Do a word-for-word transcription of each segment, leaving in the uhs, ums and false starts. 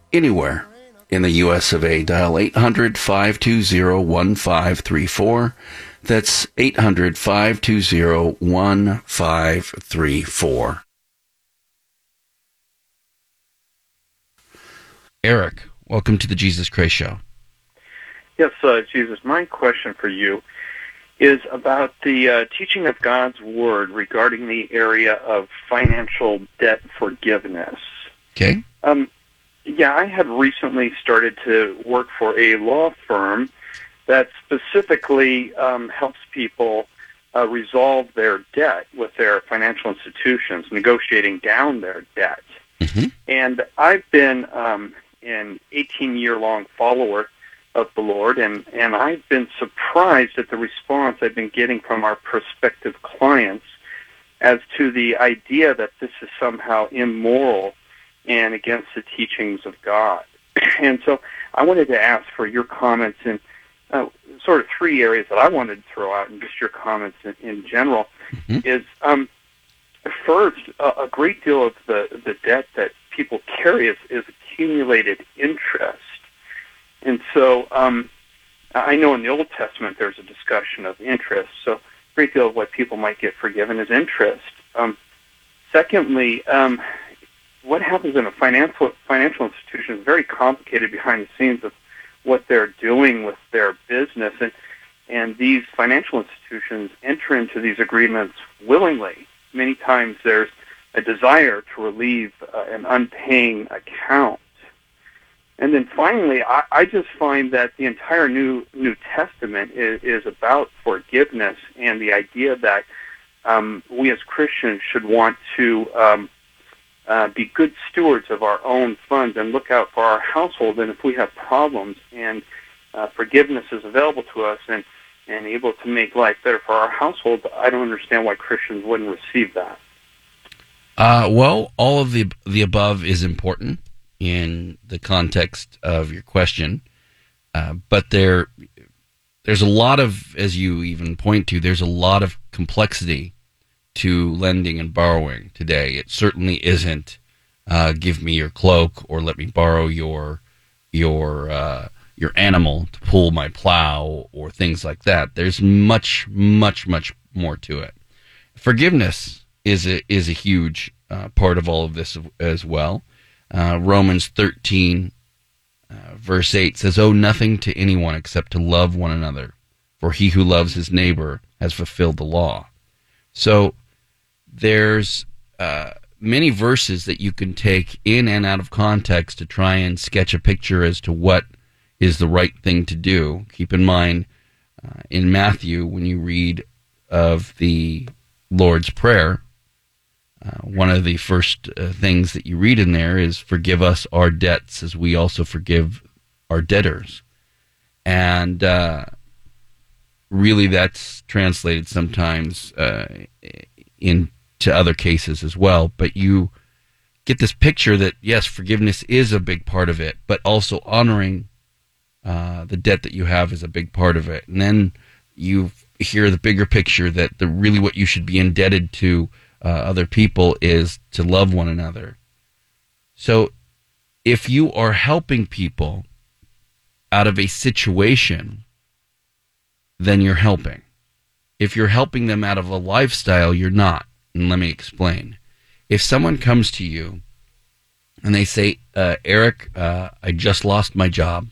anywhere in the U S of A. Dial eight hundred, five two zero, one five three four. That's eight hundred, five two zero, one five three four. Eric, welcome to the Jesus Christ Show. Yes, uh, Jesus, my question for you is about the uh, teaching of God's Word regarding the area of financial debt forgiveness. Okay. Um, yeah, I had recently started to work for a law firm that specifically um, helps people uh, resolve their debt with their financial institutions, negotiating down their debt. Mm-hmm. And I've been um, an eighteen-year-long follower of the Lord, and, and I've been surprised at the response I've been getting from our prospective clients as to the idea that this is somehow immoral and against the teachings of God. And so I wanted to ask for your comments in uh, sort of three areas that I wanted to throw out, and just your comments in, in general. Mm-hmm. Is um, first, a, a great deal of the, the debt that people carry is, is accumulated interest. And so um, I know in the Old Testament there's a discussion of interest, so a great deal of what people might get forgiven is interest. Um, secondly, um, what happens in a financial financial institution is very complicated behind the scenes of what they're doing with their business, and and these financial institutions enter into these agreements willingly. Many times there's a desire to relieve uh, an unpaying account. And then finally, I, I just find that the entire New New Testament is, is about forgiveness and the idea that um, we as Christians should want to um, Uh, be good stewards of our own funds and look out for our household. And if we have problems and uh, forgiveness is available to us and, and able to make life better for our household, I don't understand why Christians wouldn't receive that. Uh, well, all of the the above is important in the context of your question, uh, but there there's a lot of, as you even point to, there's a lot of complexity to lending and borrowing today. It certainly isn't uh, give me your cloak or let me borrow your your uh, your animal to pull my plow or things like that. There's much, much, much more to it. Forgiveness is a is a huge uh, part of all of this as well. Uh, Romans thirteen, uh, verse eight says, "Owe nothing to anyone except to love one another, for he who loves his neighbor has fulfilled the law." So there's uh, many verses that you can take in and out of context to try and sketch a picture as to what is the right thing to do. Keep in mind, uh, in Matthew, when you read of the Lord's Prayer, uh, one of the first uh, things that you read in there is, "Forgive us our debts as we also forgive our debtors." And uh, really that's translated sometimes uh, in to other cases as well, but you get this picture that, yes, forgiveness is a big part of it, but also honoring uh, the debt that you have is a big part of it. And then you hear the bigger picture that the really what you should be indebted to uh, other people is to love one another. So if you are helping people out of a situation, then you're helping. If you're helping them out of a lifestyle, you're not. And let me explain. If someone comes to you and they say, uh, Eric, uh, I just lost my job,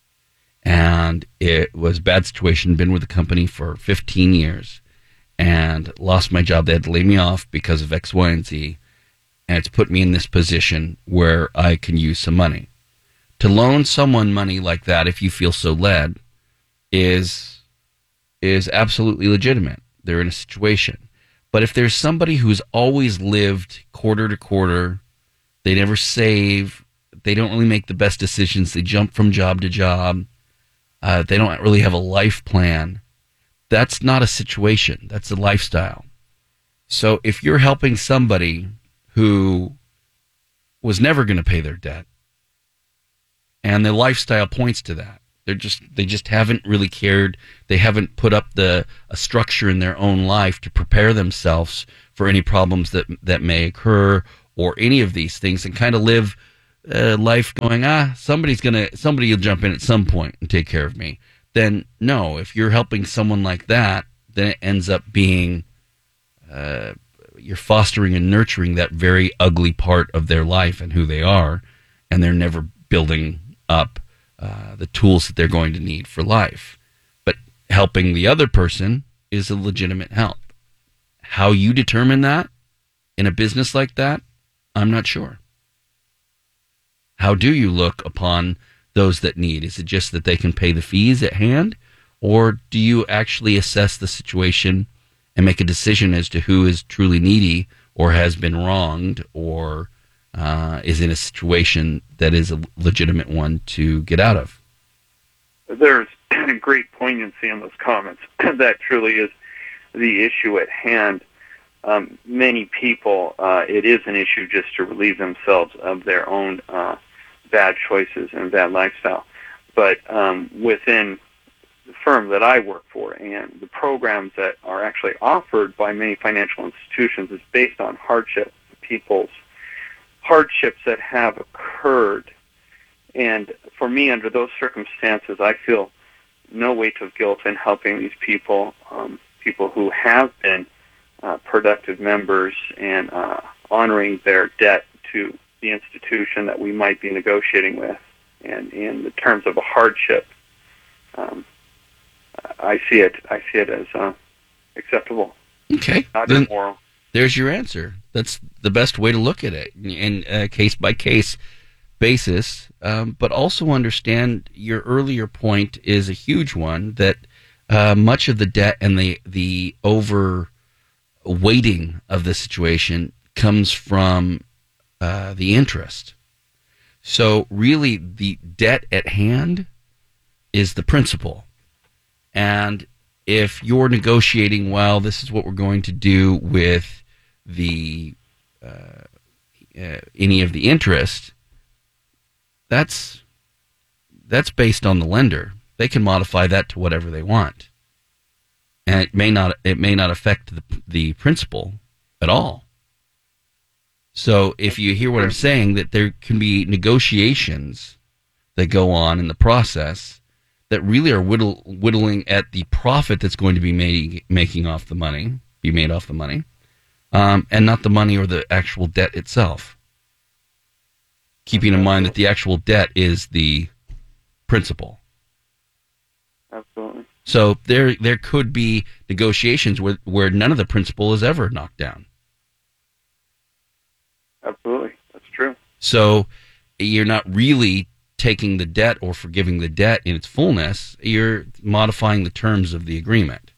and it was a bad situation, been with the company for fifteen years, and lost my job. They had to lay me off because of X, Y, and Z, and it's put me in this position where I can use some money. To loan someone money like that, if you feel so led, is is absolutely legitimate. They're in a situation. But if there's somebody who's always lived quarter to quarter, they never save, they don't really make the best decisions, they jump from job to job, uh, they don't really have a life plan, that's not a situation, that's a lifestyle. So if you're helping somebody who was never going to pay their debt, and their lifestyle points to that, They're just they just haven't really cared. They haven't put up the a structure in their own life to prepare themselves for any problems that that may occur or any of these things, and kind of live uh, life going, ah, somebody's gonna, somebody will jump in at some point and take care of me. Then no, if you're helping someone like that, then it ends up being, uh, you're fostering and nurturing that very ugly part of their life and who they are, and they're never building up uh, the tools that they're going to need for life. But helping the other person is a legitimate help. How you determine that in a business like that, I'm not sure. How do you look upon those that need? Is it just that they can pay the fees at hand? Or do you actually assess the situation and make a decision as to who is truly needy or has been wronged or uh, is in a situation that is a legitimate one to get out of? There's great poignancy in those comments. That truly is the issue at hand. Um, many people, uh, it is an issue just to relieve themselves of their own uh, bad choices and bad lifestyle. But um, within the firm that I work for and the programs that are actually offered by many financial institutions is based on hardship, people's hardships that have occurred. And for me, under those circumstances, I feel no weight of guilt in helping these people, um, people who have been uh, productive members and uh, honoring their debt to the institution that we might be negotiating with. And in the terms of a hardship, um, I see it. I see it as uh, acceptable. Okay, not then immoral. There's your answer. That's the best way to look at it, in a case by case basis. Um, but also understand your earlier point is a huge one, that uh, much of the debt and the the over weighting of the situation comes from uh, the interest. So really, the debt at hand is the principal. And if you're negotiating, well, this is what we're going to do with the uh, uh, any of the interest, that's that's based on the lender. They can modify that to whatever they want, and it may not it may not affect the the principal at all. So if you hear what I'm saying, that there can be negotiations that go on in the process that really are whittle, whittling at the profit that's going to be made, making off the money, be made off the money, um, and not the money or the actual debt itself. Keeping in mind that the actual debt is the principal. Absolutely. So there there could be negotiations where, where none of the principal is ever knocked down. Absolutely. That's true. So you're not really taking the debt or forgiving the debt in its fullness. You're modifying the terms of the agreement.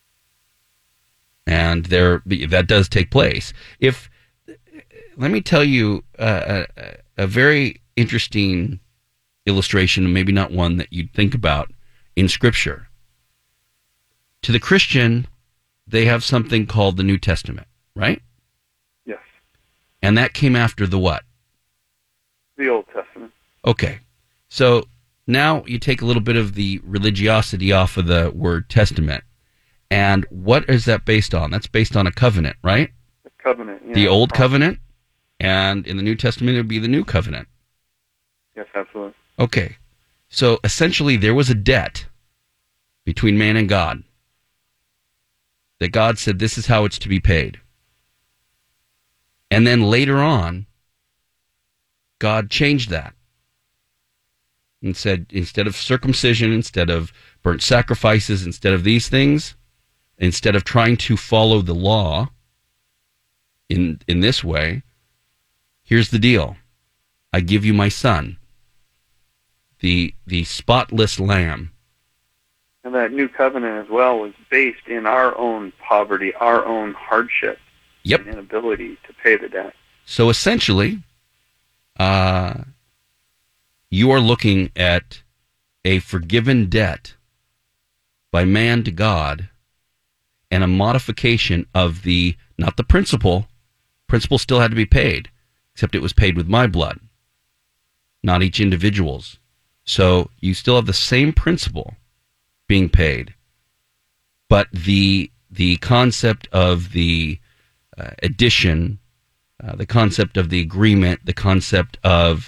And there that does take place. If let me tell you uh, a, a very interesting illustration, and maybe not one that you'd think about in Scripture. To the Christian, they have something called the New Testament, right? Yes. And that came after the what? The Old Testament. Okay. So now you take a little bit of the religiosity off of the word testament. And what is that based on? That's based on a covenant, right? The covenant. Yeah. The Old Covenant, and in the New Testament it would be the New Covenant. Yes, absolutely. Okay. So essentially there was a debt between man and God that God said this is how it's to be paid. And then later on, God changed that and said, instead of circumcision, instead of burnt sacrifices, instead of these things, instead of trying to follow the law in in this way, here's the deal. I give you my son, the the spotless lamb. And that new covenant as well was based in our own poverty, our own hardship, Yep. and inability to pay the debt. So essentially, uh, you are looking at a forgiven debt by man to God and a modification of the, not the principal, principal still had to be paid, except it was paid with my blood, not each individual's. So you still have the same principal being paid, but the the concept of the uh, addition, uh, the concept of the agreement, the concept of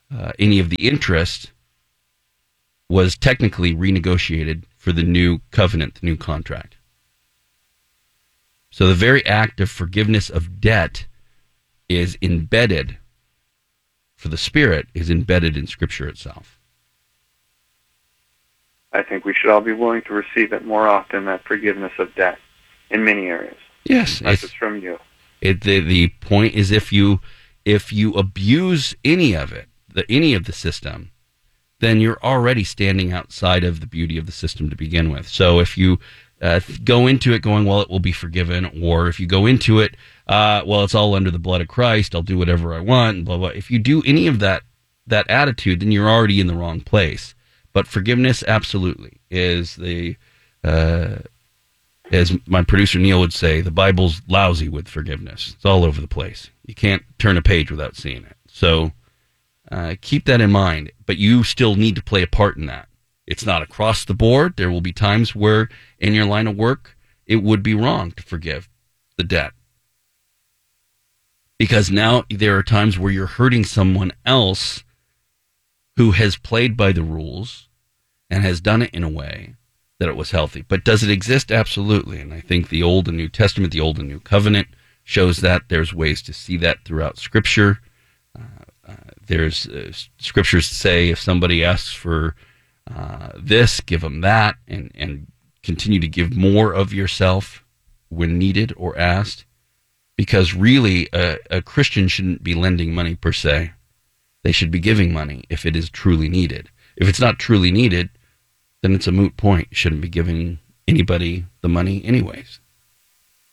uh, any of the interest was technically renegotiated for the new covenant, the new contract. So the very act of forgiveness of debt is embedded, for the Spirit, is embedded in Scripture itself. I think we should all be willing to receive it more often, that forgiveness of debt, in many areas. Yes. Not just from you. It, the, the point is if you if you abuse any of it, the, any of the system, then you're already standing outside of the beauty of the system to begin with. So if you uh, go into it going, well, it will be forgiven, or if you go into it, uh, well, it's all under the blood of Christ, I'll do whatever I want, and blah, blah. If you do any of that that attitude, then you're already in the wrong place. But forgiveness, absolutely, is the, uh, as my producer Neil would say, the Bible's lousy with forgiveness. It's all over the place. You can't turn a page without seeing it. So uh, keep that in mind. But you still need to play a part in that. It's not across the board. There will be times where in your line of work, it would be wrong to forgive the debt. Because now there are times where you're hurting someone else who has played by the rules and has done it in a way that it was healthy. But does it exist? Absolutely. And I think the Old and New Testament, the Old and New Covenant, shows that. There's ways to see that throughout Scripture. Uh, uh, there's uh, Scriptures say if somebody asks for uh, this, give them that, and, and continue to give more of yourself when needed or asked. Because really, a, a Christian shouldn't be lending money per se. They should be giving money if it is truly needed. If it's not truly needed, then it's a moot point. You shouldn't be giving anybody the money anyways.